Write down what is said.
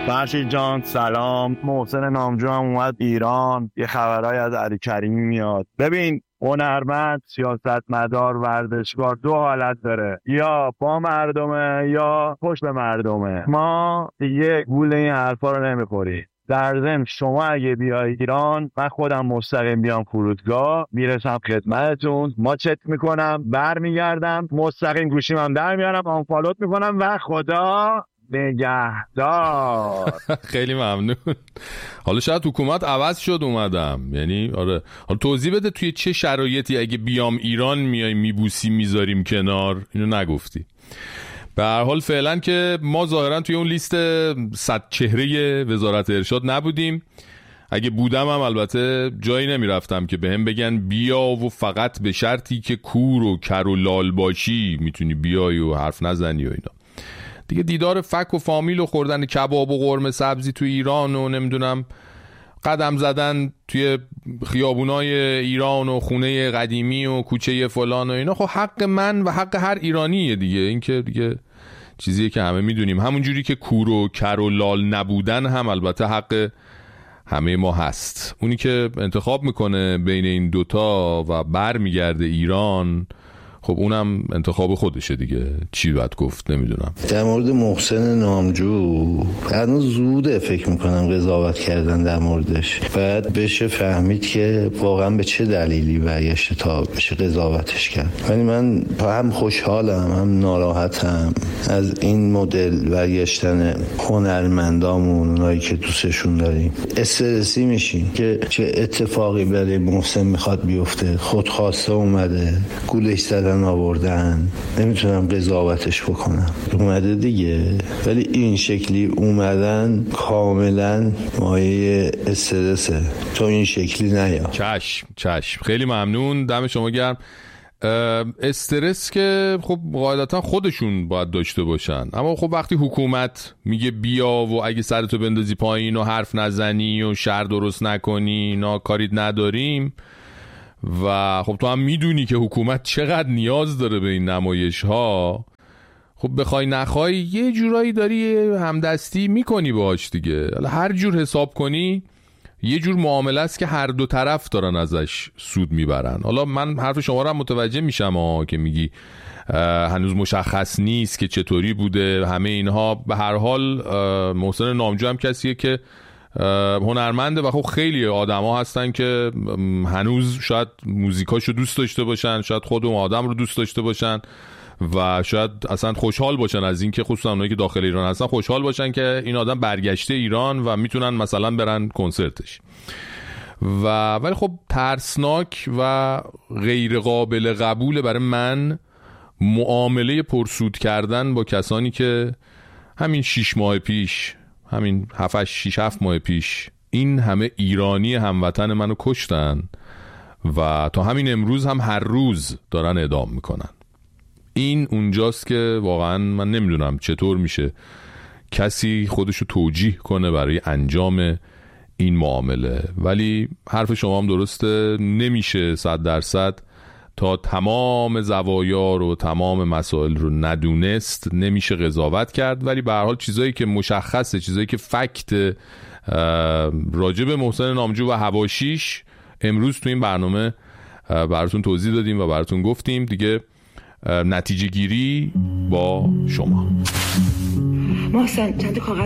فرشید جان سلام. محسن نامجو هم اومد ایران، یه خبرهای از علی کریمی میاد. ببین هنرمند، سیاستمدار، ورزشکار دو حالت داره، یا با مردمه یا پشت به مردمه. ما دیگه گول این حرفا رو نمیخوری. در ضمن شما اگه بیای ایران، من خودم مستقیم بیام فرودگاه، میرسم خدمتتون، ماچت میکنم، برمیگردم، مستقیم گوشیمم در میارم، آنفالوت میکنم و خدا نگهدار. خیلی ممنون. حالا شاید حکومت عوض شد اومدم، یعنی آره. حالا توضیح بده توی چه شرایطی اگه بیام ایران میای میبوسی میذاریم کنار، اینو نگفتی. به هر حال فعلا که ما ظاهرا توی اون لیست 100 چهره وزارت ارشاد نبودیم. اگه بودم هم البته جایی نمیرفتم که بهم بگن بیا و فقط به شرطی که کور و کر و لال باشی میتونی بیای و حرف نزنی و اینا. دیگه دیدار فک و فامیل و خوردن کباب و قرمه سبزی توی ایران و نمیدونم قدم زدن توی خیابونای ایران و خونه قدیمی و کوچه فلان و اینا، خب حق من و حق هر ایرانیه دیگه. این که دیگه چیزیه که همه میدونیم. همون جوری که کور و کر و لال نبودن هم البته حق همه ما هست. اونی که انتخاب میکنه بین این دوتا و برمیگرده ایران، خب اونم انتخاب خودشه دیگه. چی باید گفت نمیدونم. در مورد محسن نامجو هنوز زوده فکر میکنم قضاوت کردن در موردش. باید بشه فهمید که واقعا به چه دلیلی برگشته تا بشه قضاوتش کرد. ولی من هم خوشحالم هم ناراحتم از این مدل برگشتن هنرمندامون، اونایی که دوستشون داریم. استرسی میشین که چه اتفاقی برای محسن میخواد بیفته. خودخواسته اومده، گولش زدن آوردن، نمیتونم قضاوتش بکنم، اومده دیگه. ولی این شکلی اومدن کاملا مایه استرسه، تو این شکلی نیا. چشم خیلی ممنون، دم شما گرم. استرس که خب قاعدتا خودشون باید داشته باشن، اما خب وقتی حکومت میگه بیا و اگه سرتو بندازی پایین و حرف نزنی و شر درست نکنی نا کاریت نداریم، و خب تو هم میدونی که حکومت چقدر نیاز داره به این نمایش ها، خب بخوای نخوای یه جورایی داری همدستی میکنی باهاش دیگه. هر جور حساب کنی یه جور معامله است که هر دو طرف دارن ازش سود میبرن. حالا من حرف شما رو هم متوجه میشم که میگی هنوز مشخص نیست که چطوری بوده همه اینها. به هر حال محسن نامجو هم کسیه که هنرمنده و خب خیلی آدما هستن که هنوز شاید موزیکاشو دوست داشته باشن، شاید خود اون آدم رو دوست داشته باشن و شاید اصلا خوشحال باشن از این که خصوصا اونایی که داخل ایران هستن خوشحال باشن که این آدم برگشته ایران و میتونن مثلا برن کنسرتش. ولی خب ترسناک و غیر قابل قبول برای من معامله پرسود کردن با کسانی که همین 6 ماه پیش، همین 7 ماه پیش این همه ایرانی هموطن منو کشتن و تا همین امروز هم هر روز دارن اعدام میکنن. این اونجاست که واقعا من نمیدونم چطور میشه کسی خودشو توجیه کنه برای انجام این معامله. ولی حرف شما هم درسته، نمیشه 100% تا تمام زوایا رو تمام مسائل رو ندونست نمیشه قضاوت کرد. ولی به هر حال چیزایی که مشخصه، چیزایی که فکت راجب محسن نامجو و حواشیش امروز تو این برنامه براتون توضیح دادیم و براتون گفتیم دیگه. نتیجه گیری با شما. محسن چند تا کاغذ